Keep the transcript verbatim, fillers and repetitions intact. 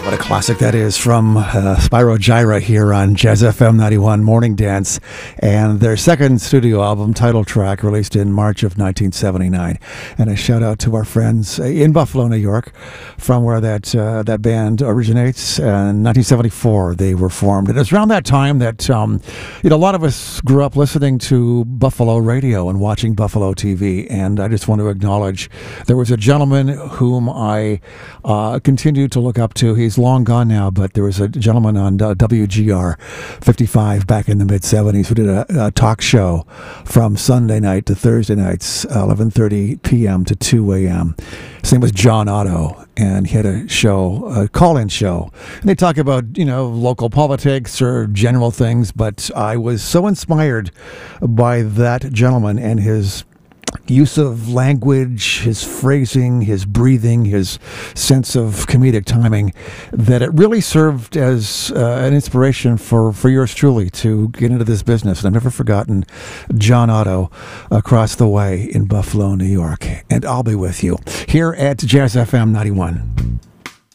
What a classic that is from uh, Spyro Gyra here on Jazz F M ninety-one Morning Dance, and their second studio album, title track, released in March of nineteen seventy-nine. And a shout out to our friends in Buffalo, New York, from where that uh, that band originates. Uh, in nineteen seventy-four, they were formed. And it was around that time that um, you know a lot of us grew up listening to Buffalo radio and watching Buffalo T V. And I just want to acknowledge there was a gentleman whom I uh, continued to look up to. He's long gone now, but there was a gentleman on uh, W G R fifty-five back in the mid seventies who did a, a talk show from Sunday night to Thursday nights, eleven thirty p.m. to two a.m. His name was John Otto, and he had a show, a call-in show. And they talk about, you know, local politics or general things, but I was so inspired by that gentleman and his use of language, his phrasing, his breathing, his sense of comedic timing, that it really served as uh, an inspiration for, for yours truly to get into this business. And I've never forgotten John Otto across the way in Buffalo, New York. And I'll be with you here at Jazz F M ninety-one.